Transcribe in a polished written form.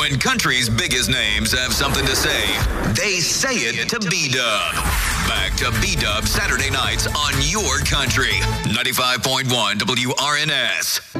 When country's biggest names have something to say, they say it to B-Dub. Back to B-Dub Saturday nights on your country. 95.1 WRNS.